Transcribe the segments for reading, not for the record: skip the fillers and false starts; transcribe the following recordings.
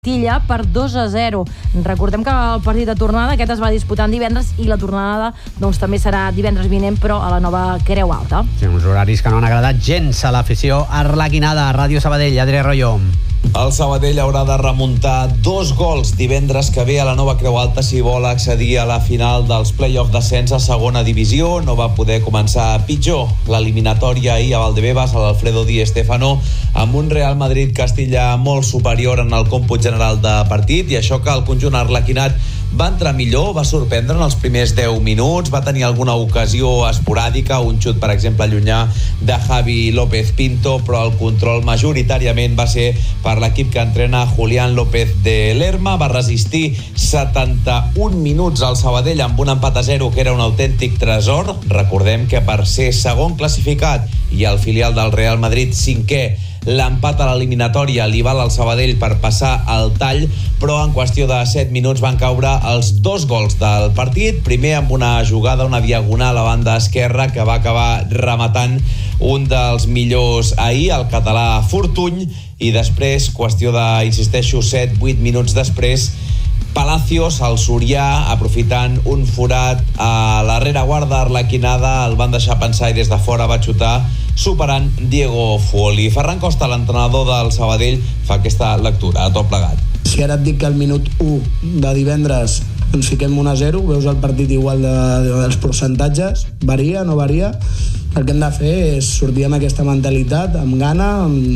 Castilla per 2-0. Recordem que el partit de tornada aquest es va disputar divendres i la tornada també serà divendres vinent, però a la nova Creu Alta. Sí, uns horaris que no han agradat gens a l'afició arlequinada. Ràdio Sabadell, Adrià Royo. El Sabadell haurà de remuntar 2 gols divendres que ve a la nova Creu Alta si vol accedir a la final dels play-off d'ascens a segona divisió. No va poder començar pitjor l'eliminatòria ahir a Valdebebas, a l'Alfredo Di Stéfano, amb un Real Madrid-Castilla molt superior en el còmput general de partit, i això que el conjunt arlequinat va entrar millor, va sorprendre en els primers 10 minuts, va tenir alguna ocasió esporàdica, un xut, per exemple, llunyà de Javi López Pinto, però el control majoritàriament va ser per l'equip que entrena Julián López de Lerma. Va resistir 71 minuts al Sabadell amb un empat a 0 que era un autèntic tresor. Recordem que per ser segon classificat i el filial del Real Madrid cinquè, l'empat a l'eliminatòria li val al Sabadell per passar al tall, però en qüestió de 7 minuts van caure els 2 gols del partit. Primer amb una jugada, una diagonal a banda esquerra que va acabar rematant un dels millors ahir, el català Fortuny, i després, qüestió de, insisteixo, 7-8 minuts després, Palacios, el sorià, aprofitant un forat a la rereguarda arlequinada, el van deixar pensar i des de fora va xutar, superant Diego Fuoli. Ferran Costa, l'entrenador del Sabadell, fa aquesta lectura a tot plegat. Si ara et dic que al minut 1 de divendres ens fiquem 1-0, veus el partit igual dels percentatges, varia, no varia. El que hem de fer és sortir amb aquesta mentalitat, amb gana,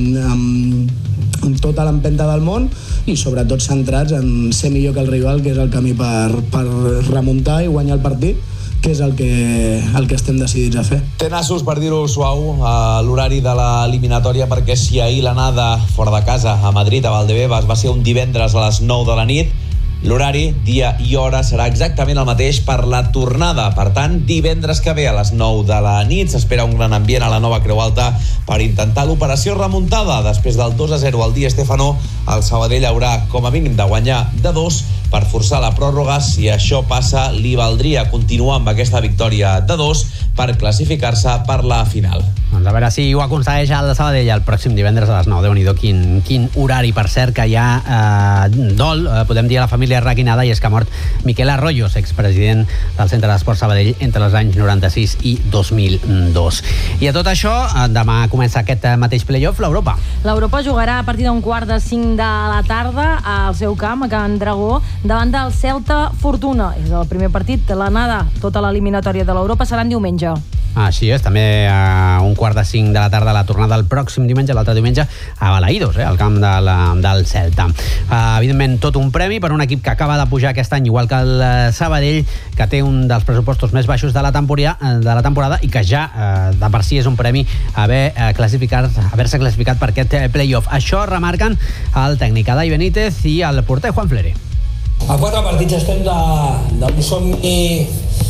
amb tota l'empenta del món i sobretot centrats en ser millor que el rival, que és el camí per remuntar i guanyar el partit, que és el que estem decidits a fer. Té nassos, per dir-ho suau, a l'horari de l'eliminatòria, perquè si ahir l'anada fora de casa a Madrid, a Valdebebas, va ser un divendres a les 9 de la nit, l'horari, dia i hora, serà exactament el mateix per la tornada. Per tant, divendres que ve a les 9 de la nit s'espera un gran ambient a la nova Creu Alta per intentar l'operació remuntada. Després del 2-0 al Di Stéfano, el Sabadell haurà com a mínim de guanyar de 2 per forçar la pròrroga. Si això passa, li valdria continuar amb aquesta victòria de 2 per classificar-se per la final. Doncs a veure si ho aconsegueix el Sabadell el pròxim divendres a les 9. Déu-n'hi-do, quin horari. Per cert, que hi ha dol, podem dir, a la família arlequinada, i és que ha mort Miquel Arroyos, expresident del Centre d'Esports Sabadell entre els anys 96 i 2002. I a tot això, demà comença aquest mateix playoff, l'Europa. L'Europa jugarà a partir d'un 4:45 de la tarda al seu camp, a Can Dragó, davant del Celta Fortuna. És el primer partit de l'anada. Tota l'eliminatòria de l'Europa serà en diumenge. Així és, també a un 4:45 de la tarda la tornada el pròxim diumenge, l'altre diumenge a Balaïdos, al camp del Celta. Evidentment, tot un premi per un equip que acaba de pujar aquest any, igual que el Sabadell, que té un dels pressupostos més baixos de la temporada i que ja de per si és un premi haver-se classificat per aquest playoff. Això remarquen el tècnic Adai Benítez i el porter Juan Flere. A 4 partits estem d'un somni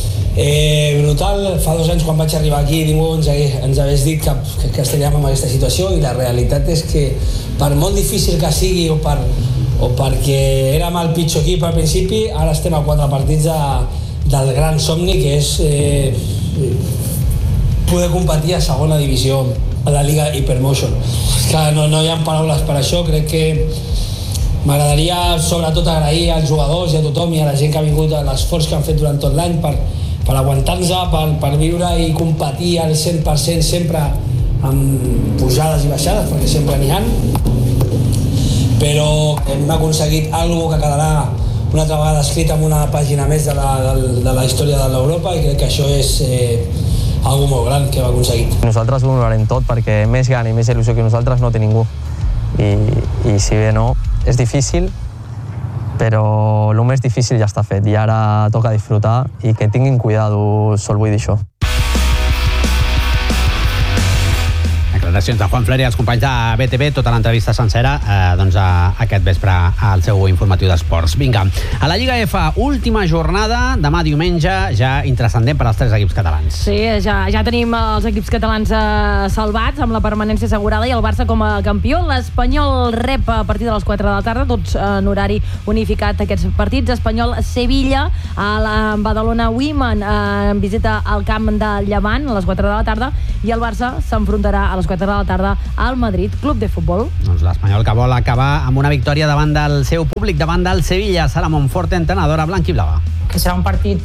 brutal. Fa 2 anys, quan vaig arribar aquí, ningú ens hagués dit que estaríem en aquesta situació, i la realitat és que per molt difícil que sigui o perquè érem el pitjor equip al principi, ara estem a 4 partits del gran somni, que és poder competir a segona divisió a la Liga Hypermotion. És que no hi ha paraules per això. Crec que m'agradaria sobretot agrair als jugadors i a tothom i a la gent que ha vingut, a l'esforç que han fet durant tot l'any per aguantar-nos, per viure i competir al 100% sempre amb pujades i baixades, perquè sempre n'hi ha. Però hem aconseguit alguna que quedarà una altra vegada escrita en una pàgina més de la història de l'Europa, i crec que això és algo molt gran que hem aconseguit. Nosaltres ho donarem tot, perquè més gana i més il·lusió que nosaltres no té ningú. I si bé no, és difícil, però el més difícil ja està fet i ara toca disfrutar i que tinguin cuidado, sol vull dir això. Declaracions de Juan Flere i els companys de BTV, tota l'entrevista sencera aquest vespre al seu informatiu d'esports. Vinga, a la Lliga F, última jornada, demà diumenge, ja intrascendent per als 3 equips catalans. Sí, ja tenim els equips catalans salvats, amb la permanència assegurada, i el Barça com a campió. L'Espanyol rep a partir de les 4 de la tarda, tots en horari unificat, aquests partits. Espanyol-Sevilla, a la Badalona Women, en visita al camp del Llevant a les 4 de la tarda, i el Barça s'enfrontarà a les 4 4 de la tarda al Madrid Club de Futbol. Doncs l'Espanyol que vol acabar amb una victòria davant del seu públic, davant del Sevilla. Sara Monforte, entrenadora blanquiblava. Que serà un partit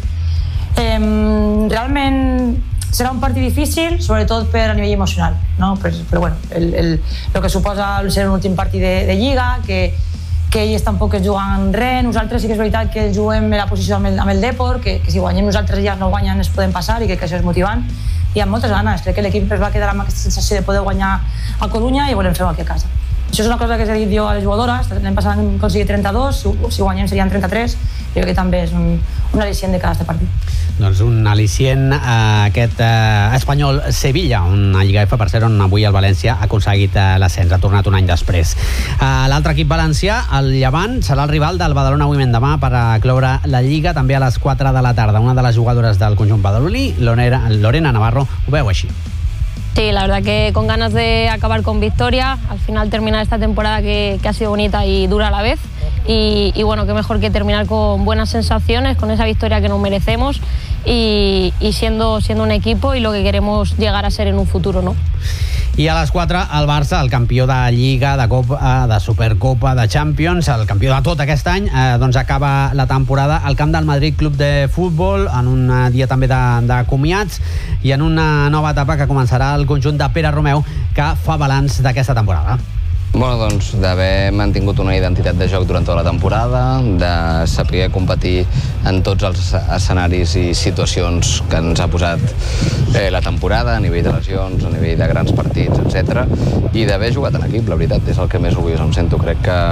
realment serà un partit difícil, sobretot per a nivell emocional, no? Però bueno, el que suposa ser un últim partit de Lliga, que ells tampoc es juguen res, nosaltres sí que és veritat que juguem a la posició amb el Depor, que si guanyem nosaltres i ells no guanyen es poden passar i que això és motivant, i amb moltes ganes. Crec que l'equip es va quedar amb aquesta sensació de poder guanyar a Corunya i volem fer-ho aquí a casa. Això és una cosa que he dit jo a les jugadores, l'any passat vam aconseguir 32, si guanyem serien 33, i crec que també és un al·licient de cada partit. Doncs un al·licient aquest Espanyol-Sevilla, una Lliga F, per cert, on avui el València ha aconseguit l'ascens, ha tornat un any després. L'altre equip valencià, el Llevant, serà el rival del Badalona avui demà per cloure la Lliga, també a les 4 de la tarda. Una de les jugadores del conjunt badaloní, Lorena Navarro, ho veu així. Sí, la verdad que con ganas de acabar con victoria, al final terminar esta temporada que ha sido bonita y dura a la vez y bueno, qué mejor que terminar con buenas sensaciones, con esa victoria que nos merecemos y siendo un equipo y lo que queremos llegar a ser en un futuro, ¿no? I a les 4, el Barça, el campió de Lliga, de Copa, de Supercopa, de Champions, el campió de tot aquest any, doncs acaba la temporada al camp del Madrid Club de Futbol, en un dia també de comiats i en una nova etapa que començarà el conjunt de Pere Romeu, que fa balanç d'aquesta temporada. Bueno, doncs d'haver mantingut una identitat de joc durant tota la temporada, de saber competir en tots els escenaris i situacions que ens ha posat la temporada, a nivell de lesions, a nivell de grans partits, etc. I d'haver jugat en equip, la veritat, és el que més orgullós em sento. Crec que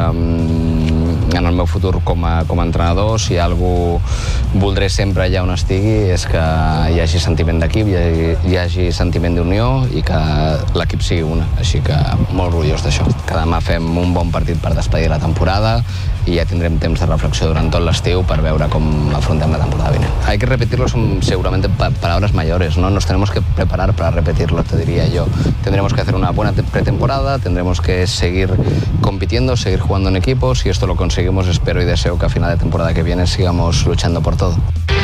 en el meu futur com a entrenador, si algú voldré sempre allà on estigui, és que hi hagi sentiment d'equip, hi hagi sentiment d'unió i que l'equip sigui una. Així que molt orgullós d'això. Que demà fem un bon partit per despedir la temporada y ya tendremos temps de reflexión durante todo el estiu para ver cómo afrontamos la temporada vinent. Hay que repetirlo, son seguramente palabras mayores, ¿no? Nos tenemos que preparar para repetirlo, te diría yo. Tendremos que hacer una buena pretemporada, tendremos que seguir compitiendo, seguir jugando en equipos y esto lo conseguimos, espero y deseo que a final de temporada que viene sigamos luchando por todo.